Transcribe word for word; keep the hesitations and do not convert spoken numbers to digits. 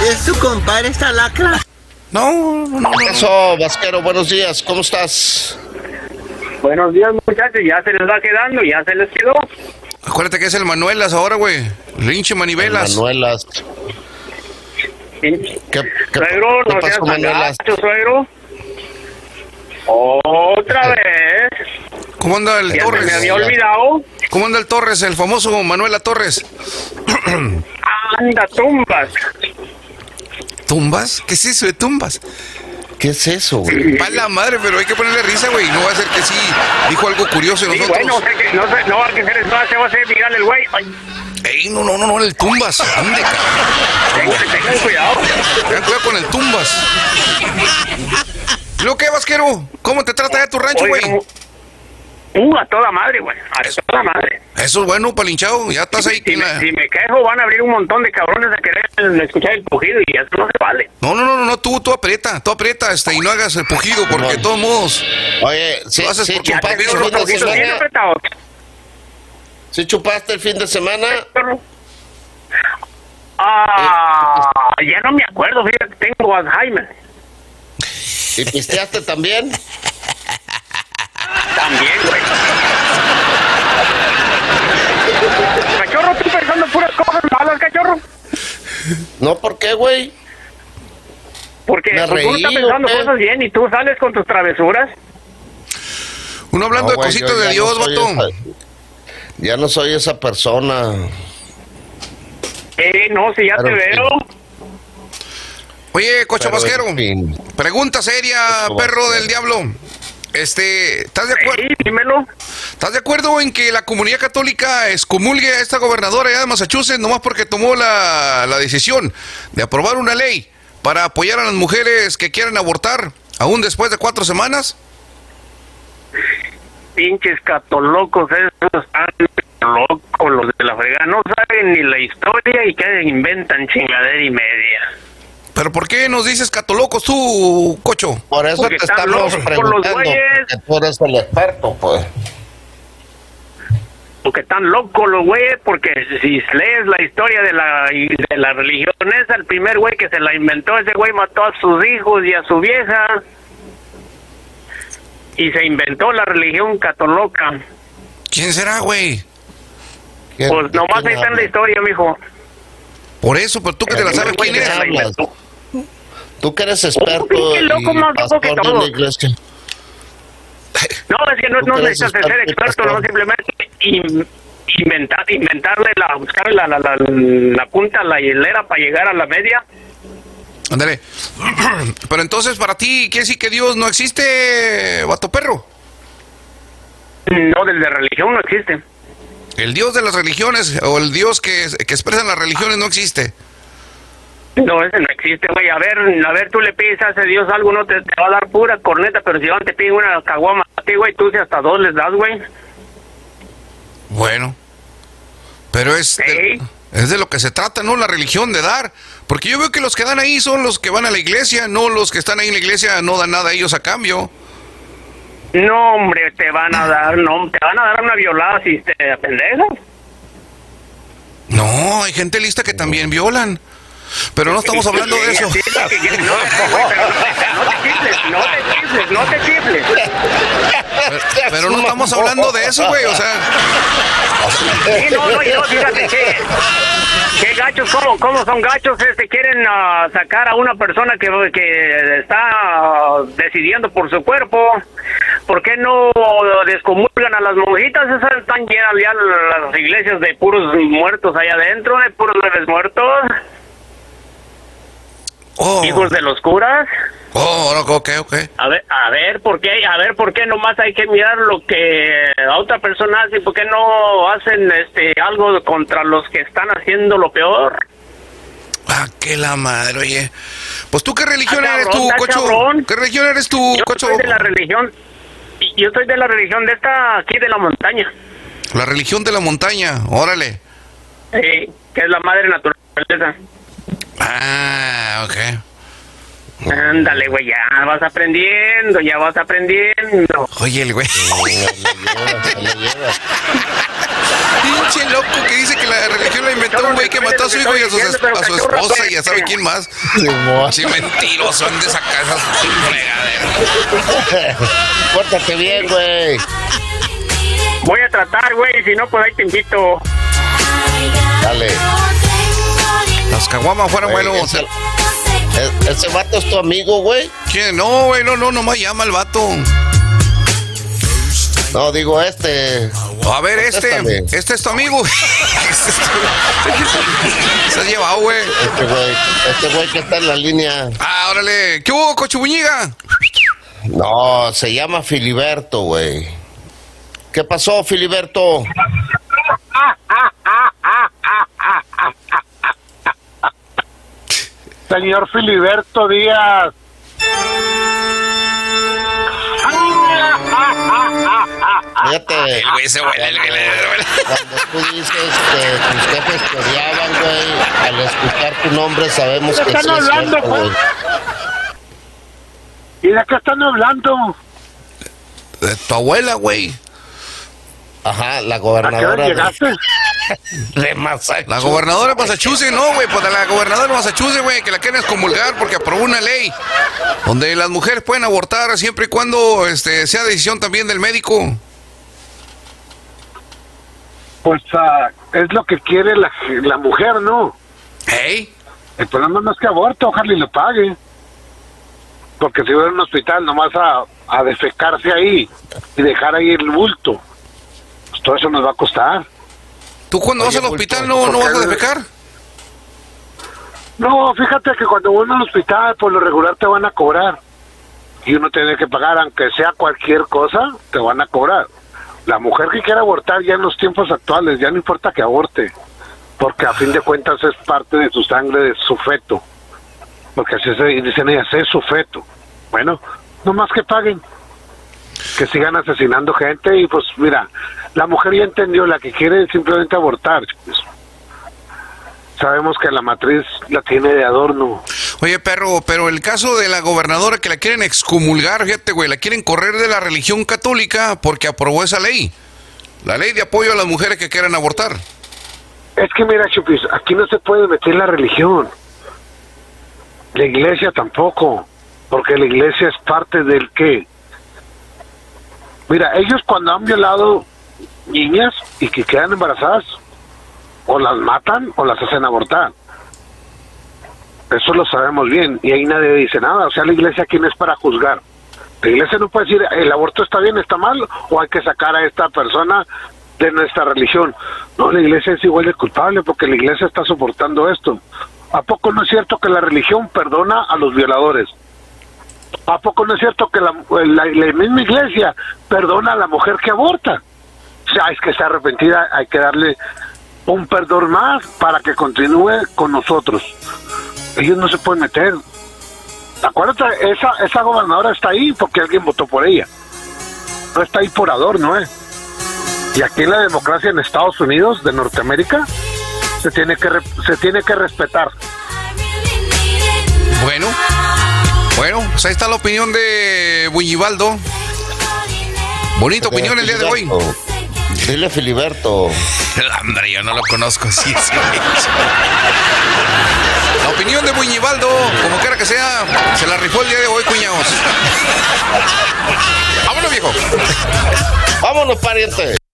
¿Es tu compadre esta lacra? No, no, no. Eso, Vasquero, buenos días, ¿cómo estás? Buenos días, muchachos, ya se les va quedando, ya se les quedó. Acuérdate que es el Manuelas ahora, güey. Linche Manivelas. Manuelas. ¿Qué, ¿Qué, qué, suegro, qué no pasó, seas tan Manuelas? gacho, suegro. Otra vez. ¿Cómo anda el Ya Torres? se me había olvidado. ¿Cómo anda el Torres, el famoso Manuela Torres? Anda, tumbas. ¿Tumbas? ¿Qué es eso de tumbas? ¿Qué es eso, güey? Pa' la madre, pero hay que ponerle risa, güey. No va a ser que sí dijo algo curioso de Sí, nosotros. bueno, o sea que no, sé, no va a que ser, no se va a hacer viral el güey. Ay, Ey, no, no, no, no, el tumbas. Ande, cabrón. tengan, tengan cuidado. Tengan cuidado con el tumbas. ¿Y luego qué, Vasquero? ¿Cómo te trata ya tu rancho, güey? Oigan, Uh, a toda madre, güey. A toda madre. Eso es bueno, palinchado. Ya estás ahí. Si, en me, la- si me quejo, van a abrir un montón de cabrones a querer escuchar el pujido y eso no se vale. No, no, no, no, no, tú, tú aprieta, tú aprieta, este, y no hagas el pujido, porque de todos modos. Oye, ¿sí, Lo haces sí por Ya te chupaste veo el los fin de ojitos bien semana? apretados. ¿Sí chupaste el fin de semana? Ah, ya no me acuerdo, fíjate, tengo Alzheimer. ¿Y pisteaste también? También, güey. Cachorro, estoy pensando puras cosas malas, cachorro. No, ¿por qué, güey? Porque Me pues, uno reí, está pensando ¿o qué? cosas bien y tú sales con tus travesuras. Uno hablando No, de güey, cositas yo de ya Dios, no soy vato. esa- ya no soy esa persona. Eh, no, si ya Pero, te veo. Oye, Cocho Pero, Vasquero, en fin. pregunta seria, Cocho perro Vasquero. del diablo. Este, ¿estás de acuerdo? Sí, dímelo. ¿Estás de acuerdo en que la comunidad católica excomulgue a esta gobernadora allá de Massachusetts nomás porque tomó la, la decisión de aprobar una ley para apoyar a las mujeres que quieran abortar aún después de cuatro semanas? Pinches catolocos, esos están locos, los de la fregada. No saben ni la historia y que inventan chingadera y media. ¿Pero por qué nos dices catolocos tú, Cocho? Por eso Porque te están estamos locos por los preguntando, güeyes. porque tú eres el experto, pues. Porque están locos los güeyes, porque si lees la historia de la de la religión esa, el primer güey que se la inventó, ese güey mató a sus hijos y a su vieja. Y se inventó la religión catoloca. ¿Quién será, güey? ¿Quién- Pues de nomás quién ahí está en la hablas? historia, mijo. Por eso, pero tú que te la El sabes primer quién güey es. que se la inventó. Tú que eres Un experto pinche loco y más loco que pastor de todos. una iglesia. No, es que no, Tú no que eres necesitas ser experto, experto, no pastor. simplemente in- inventar, inventarle la, buscarle la, la, la, la punta a la hilera para llegar a la media. Ándale. Pero entonces, para ti, ¿quiere decir que Dios no existe, vato perro? No, del de religión no existe. El Dios de las religiones o el Dios que, que expresan las religiones no existe. No, ese no existe, güey. A ver, a ver, tú le pides a ese Dios algo, no te, te va a dar pura corneta, pero si van te piden una caguama a ti, güey, tú si hasta dos les das, güey. Bueno. Pero es de, Sí. es de lo que se trata, ¿no? La religión de dar. Porque yo veo que los que dan ahí son los que van a la iglesia, no los que están ahí en la iglesia no dan nada a ellos a cambio. No, hombre, te van a dar, no, te van a dar una violada si te pendejas. No, hay gente lista que también violan. Pero no estamos hablando de eso. Sí, sí, que- que- no, güey, pero no, no te chifles, no te chifles, no te chifles. Pero, pero no estamos hablando de eso, güey. O sea, Sí, no, no, y no, fíjate que, que gachos, ¿cómo, cómo son gachos? Este, quieren ah, sacar a una persona que, que está ah, decidiendo por su cuerpo. ¿Por qué no descomulgan a las monjitas? Esas están llenas ya las iglesias de puros muertos allá adentro, de puros bebés muertos, oh, hijos de los curas. oh, no, ok, ok. A ver, a ver, ¿por qué? A ver, ¿por qué nomás hay que mirar lo que a otra persona hace? ¿Por qué no hacen este algo contra los que están haciendo lo peor? Ah, qué la madre, oye. Pues tú, ¿qué religión Ah, eres cabrón, tú, está Cocho? cabrón. ¿Qué religión eres tú, Yo Cocho? soy de la religión, y- yo soy de la religión de esta aquí de la montaña, La religión de la montaña, órale. eh, que es la madre naturaleza. Ah, ok. Ándale, güey, ya vas aprendiendo, ya vas aprendiendo. Oye, el güey. Se lo lleva, se lo lleva. Pinche loco que dice que la religión la inventó un güey que mató a su hijo y a su, es- a su esposa y ya sabe quién más. Sí, mentiroso, han de sacar esas fregaderas. Pórtate bien, güey. Voy a tratar, güey, si no, pues ahí te invito. Dale. Las caguamas fueron Güey, buenos. ese, e- ese vato es tu amigo, güey. ¿Quién? No, güey, no, no, nomás llama el vato. No, digo este. A ver, este, Contéstame. este es tu amigo. Este es tu- Se has llevado, güey. Este güey. Este güey que está en la línea. Ah, órale. ¿Qué hubo, Cochubuñiga? No, se llama Filiberto, güey. ¿Qué pasó, Filiberto? Señor Filiberto Díaz. Fíjate, El güey se huele, el que le duele. cuando tú dices que tus jefes te odiaban, güey, al escuchar tu nombre sabemos que sí están es hablando, cierto, pues? güey. ¿Y de qué están hablando? De tu abuela, güey. Ajá, la ¿A qué hora gobernadora de, llegaste? de Massachusetts. La gobernadora de Massachusetts, no, güey, pues la gobernadora de Massachusetts, güey, que la quieren excomulgar porque aprobó una ley donde las mujeres pueden abortar siempre y cuando este, sea decisión también del médico. Pues ah, es lo que quiere la, la mujer, ¿no? ¿Hey? El problema no es que aborte, ojalá y le pague. Porque si va a un hospital nomás a, a defecarse ahí y dejar ahí el bulto, pues todo eso nos va a costar. ¿Tú cuando Oye, vas al Bulto, hospital no, no ¿por vas qué? a defecar? No, fíjate que cuando uno al hospital, por lo regular te van a cobrar. Y uno tiene que pagar, aunque sea cualquier cosa, te van a cobrar. La mujer que quiera abortar ya en los tiempos actuales, ya no importa que aborte, porque a fin de cuentas es parte de su sangre, de su feto. Porque así se dicen ellas, es su feto. Bueno, no más que paguen. Que sigan asesinando gente y pues mira, la mujer ya entendió, la que quiere simplemente abortar. Pues, sabemos que la matriz la tiene de adorno. Oye, perro, pero el caso de la gobernadora que la quieren excomulgar, fíjate, güey, la quieren correr de la religión católica porque aprobó esa ley. La ley de apoyo a las mujeres que quieran abortar. Es que mira, Chupis, aquí no se puede meter la religión. La iglesia tampoco, porque la iglesia es parte del qué. Mira, ellos cuando han violado niñas y que quedan embarazadas, o las matan o las hacen abortar. Eso lo sabemos bien y ahí nadie dice nada. O sea, la iglesia, ¿quién es para juzgar? La iglesia no puede decir el aborto está bien, está mal, o hay que sacar a esta persona de nuestra religión. No, la iglesia es igual de culpable porque la iglesia está soportando esto. ¿A poco no es cierto que la religión perdona a los violadores? ¿A poco no es cierto que la, la, la misma iglesia perdona a la mujer que aborta? O sea, es que está arrepentida, hay que darle un perdón más para que continúe con nosotros. Ellos no se pueden meter. Acuérdate, esa, esa gobernadora está ahí porque alguien votó por ella. No está ahí por adorno, ¿eh? Y aquí en la democracia en Estados Unidos, de Norteamérica, se tiene que, re, se tiene que respetar. Bueno, bueno, pues ahí está la opinión de Buñibaldo. Bonita opinión el día de hoy. Dile Filiberto. Hombre, yo no lo conozco, sí, sí. La opinión de Buñibaldo, como quiera que sea, se la rifó el día de hoy, cuñados. Vámonos, viejo. Vámonos, pariente.